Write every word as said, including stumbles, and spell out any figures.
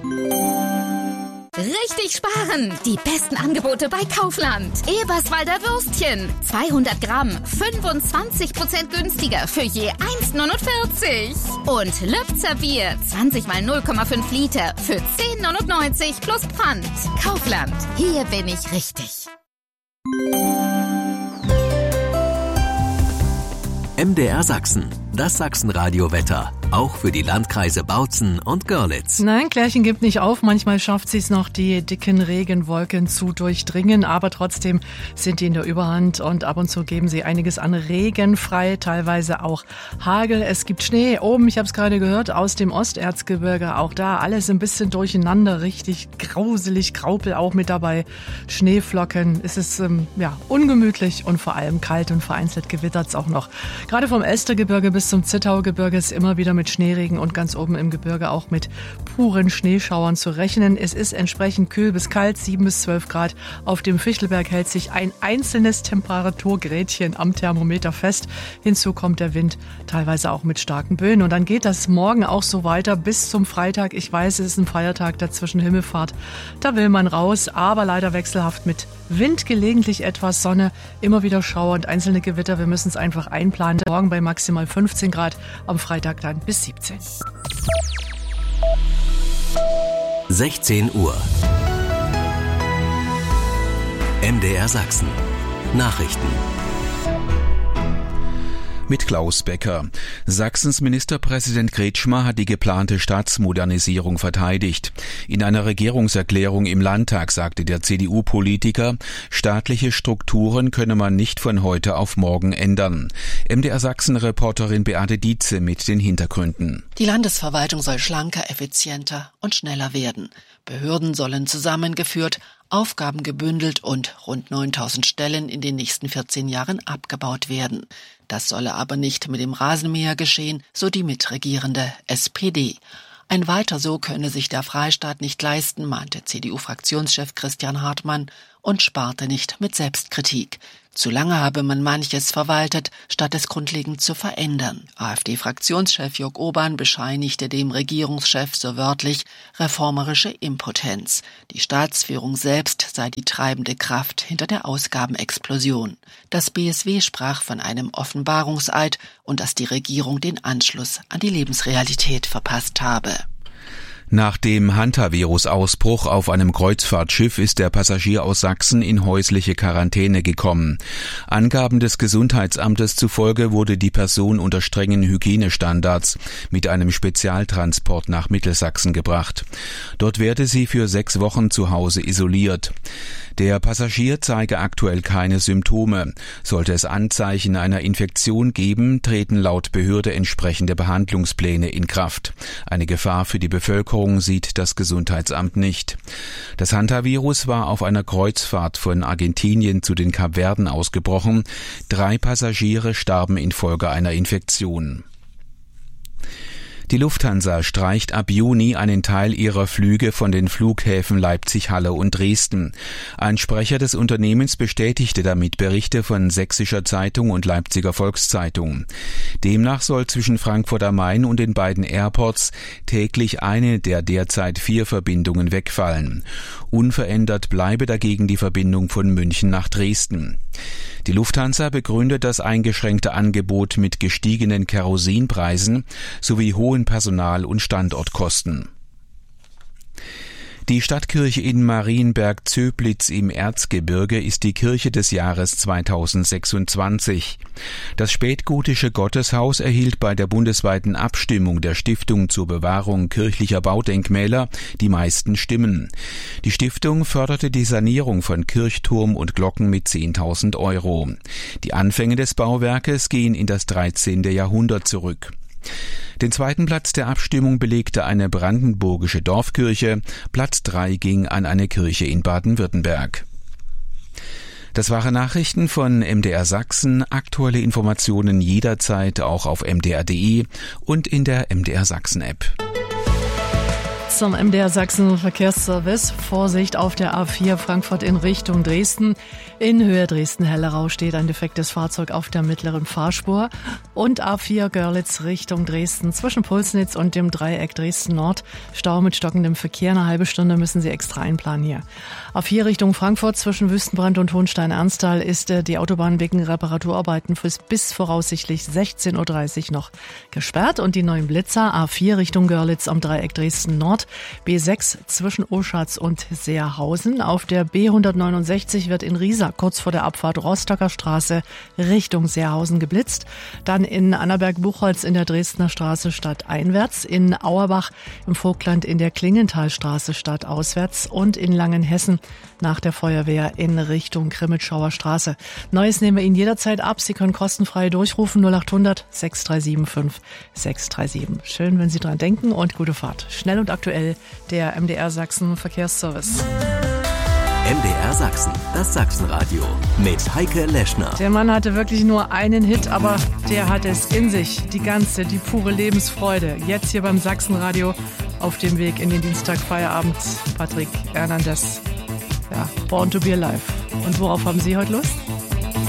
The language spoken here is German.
Richtig sparen! Die besten Angebote bei Kaufland. Eberswalder Würstchen. zweihundert Gramm. fünfundzwanzig Prozent günstiger für je eins Komma neunundvierzig. Und Lübzer Bier. zwanzig mal null Komma fünf Liter für zehn Komma neunundneunzig plus Pfand. Kaufland. Hier bin ich richtig. M D R Sachsen. Das Sachsenradio-Wetter. Auch für die Landkreise Bautzen und Görlitz. Nein, Klärchen gibt nicht auf. Manchmal schafft sie es noch, die dicken Regenwolken zu durchdringen. Aber trotzdem sind die in der Überhand und ab und zu geben sie einiges an Regen frei, teilweise auch Hagel. Es gibt Schnee oben, ich habe es gerade gehört, aus dem Osterzgebirge. Auch da alles ein bisschen durcheinander, richtig grauselig, Graupel auch mit dabei. Schneeflocken. Es ist ähm, ja, ungemütlich und vor allem kalt und vereinzelt gewittert es auch noch. Gerade vom Elstergebirge bis zum Zittaugebirge ist immer wieder mit Schneeregen und ganz oben im Gebirge auch mit puren Schneeschauern zu rechnen. Es ist entsprechend kühl bis kalt, sieben bis zwölf Grad. Auf dem Fichtelberg hält sich ein einzelnes Temperaturgrädchen am Thermometer fest. Hinzu kommt der Wind, teilweise auch mit starken Böen. Und dann geht das morgen auch so weiter bis zum Freitag. Ich weiß, es ist ein Feiertag dazwischen, Himmelfahrt. Da will man raus, aber leider wechselhaft mit Wind, gelegentlich etwas Sonne, immer wieder Schauer und einzelne Gewitter. Wir müssen es einfach einplanen. Morgen bei maximal fünfzehn Grad, am Freitag dann bis siebzehn. sechzehn Uhr. M D R Sachsen. Nachrichten. Mit Klaus Becker. Sachsens Ministerpräsident Kretschmer hat die geplante Staatsmodernisierung verteidigt. In einer Regierungserklärung im Landtag sagte der C D U-Politiker, staatliche Strukturen könne man nicht von heute auf morgen ändern. M D R Sachsen-Reporterin Beate Dietze mit den Hintergründen. Die Landesverwaltung soll schlanker, effizienter und schneller werden. Behörden sollen zusammengeführt, Aufgaben gebündelt und rund neuntausend Stellen in den nächsten vierzehn Jahren abgebaut werden. Das solle aber nicht mit dem Rasenmäher geschehen, so die mitregierende S P D. Ein Weiter so könne sich der Freistaat nicht leisten, mahnte C D U-Fraktionschef Christian Hartmann und sparte nicht mit Selbstkritik. Zu lange habe man manches verwaltet, statt es grundlegend zu verändern. AfD-Fraktionschef Jörg Urban bescheinigte dem Regierungschef so wörtlich reformerische Impotenz. Die Staatsführung selbst sei die treibende Kraft hinter der Ausgabenexplosion. Das B S W sprach von einem Offenbarungseid und dass die Regierung den Anschluss an die Lebensrealität verpasst habe. Nach dem Hantavirus-Ausbruch auf einem Kreuzfahrtschiff ist der Passagier aus Sachsen in häusliche Quarantäne gekommen. Angaben des Gesundheitsamtes zufolge wurde die Person unter strengen Hygienestandards mit einem Spezialtransport nach Mittelsachsen gebracht. Dort werde sie für sechs Wochen zu Hause isoliert. Der Passagier zeige aktuell keine Symptome. Sollte es Anzeichen einer Infektion geben, treten laut Behörde entsprechende Behandlungspläne in Kraft. Eine Gefahr für die Bevölkerung sieht das Gesundheitsamt nicht. Das Hantavirus war auf einer Kreuzfahrt von Argentinien zu den Kapverden ausgebrochen. Drei Passagiere starben infolge einer Infektion. Die Lufthansa streicht ab Juni einen Teil ihrer Flüge von den Flughäfen Leipzig, Halle und Dresden. Ein Sprecher des Unternehmens bestätigte damit Berichte von Sächsischer Zeitung und Leipziger Volkszeitung. Demnach soll zwischen Frankfurt am Main und den beiden Airports täglich eine der derzeit vier Verbindungen wegfallen. Unverändert bleibe dagegen die Verbindung von München nach Dresden. Die Lufthansa begründet das eingeschränkte Angebot mit gestiegenen Kerosinpreisen sowie hohen Personal- und Standortkosten. Die Stadtkirche in Marienberg-Zöblitz im Erzgebirge ist die Kirche des Jahres zweitausendsechsundzwanzig. Das spätgotische Gotteshaus erhielt bei der bundesweiten Abstimmung der Stiftung zur Bewahrung kirchlicher Baudenkmäler die meisten Stimmen. Die Stiftung förderte die Sanierung von Kirchturm und Glocken mit zehntausend Euro. Die Anfänge des Bauwerkes gehen in das dreizehnte Jahrhundert zurück. Den zweiten Platz der Abstimmung belegte eine brandenburgische Dorfkirche, Platz drei ging an eine Kirche in Baden-Württemberg. Das waren Nachrichten von M D R Sachsen, aktuelle Informationen jederzeit auch auf m d r punkt d e und in der M D R Sachsen App. Zum M D R Sachsen Verkehrsservice. Vorsicht auf der A vier Frankfurt in Richtung Dresden. In Höhe Dresden-Hellerau steht ein defektes Fahrzeug auf der mittleren Fahrspur. Und A vier Görlitz Richtung Dresden. Zwischen Pulsnitz und dem Dreieck Dresden-Nord. Stau mit stockendem Verkehr. Eine halbe Stunde müssen Sie extra einplanen hier. A vier Richtung Frankfurt zwischen Wüstenbrand und Hohenstein-Ernsthal ist die Autobahn wegen Reparaturarbeiten bis voraussichtlich sechzehn Uhr dreißig noch gesperrt. Und die neuen Blitzer A vier Richtung Görlitz am Dreieck Dresden-Nord. B sechs zwischen Oschatz und Seerhausen. Auf der B hundertneunundsechzig wird in Riesa kurz vor der Abfahrt Rostocker Straße Richtung Seerhausen geblitzt. Dann in Annaberg-Buchholz in der Dresdner Straße stadteinwärts. In Auerbach im Vogtland in der Klingentalstraße stadtauswärts. Und in Langenhessen nach der Feuerwehr in Richtung Grimmitschauer Straße. Neues nehmen wir Ihnen jederzeit ab. Sie können kostenfrei durchrufen null acht hundert sechs drei sieben fünf sechs drei sieben. Schön, wenn Sie dran denken und gute Fahrt. Schnell und aktuell der M D R Sachsen Verkehrsservice. M D R Sachsen, das Sachsenradio mit Heike Leschner. Der Mann hatte wirklich nur einen Hit, aber der hat es in sich. Die ganze, die pure Lebensfreude. Jetzt hier beim Sachsenradio auf dem Weg in den Dienstagfeierabend. Patrick Hernandez. Ja, Born to be Alive. Und worauf haben Sie heute Lust?